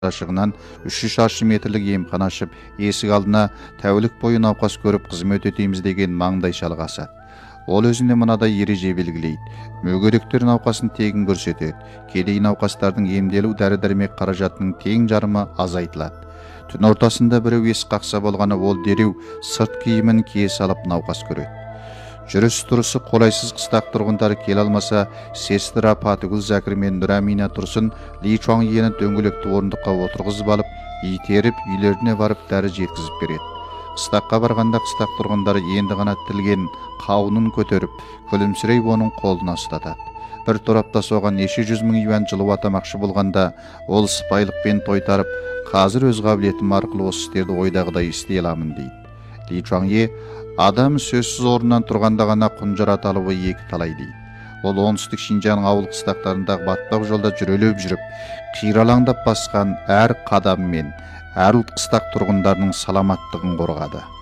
ашығынан 300 шаршы метрлік емхана ашып, есік алдына тәулік бойы науқас көріп қызмет өтейміз деген маңдай шалға асады. Ол өзіне мынадай ереже белгілейді. Мүгедектер науқасын тегін көрсетеді. Кедей науқастардың емделу дәрі-дәрмек қаражатының тең жарымы азайтылады. Түн ортасында біреу ес қақса болғаны ол дереу сырт киімін кие салып науқас көреді. Жүріс-тұрысы қолайсыз қыстақ тұрғындары келе алмаса, сестра Патыгүл Зәкір мен Нұрамина Тұрсын Ли Чуаңйені дөңгелекті орындыққа отырғызып алып, итеріп үйлеріне барып дәрі жеткізіп береді. Қыстаққа барғанда қыстақ тұрғындары енді ғана тілген қауынын көтеріп, күлімсірей оның қолына ұстатады. Бір торапта соған неше жүз мың юан жылу атамақшы болғанда, ол сыпайылықпен тойтарып, қазір өз қабілетім арқылы осы істерді ойдағыдай істей аламын дейді. Ли Чуаңйе адам сөзсіз орнынан тұрғанда ғана құнжар аталуы екі талай дейді. Ол оңтүстік Шинжаң ауыл қыстақтарындағы батпақ жолда жүрелеп жүріп, қиралаңдап басқан әр қадам мен әр ұлт қыстақ тұрғындарының саламаттығын қорғады.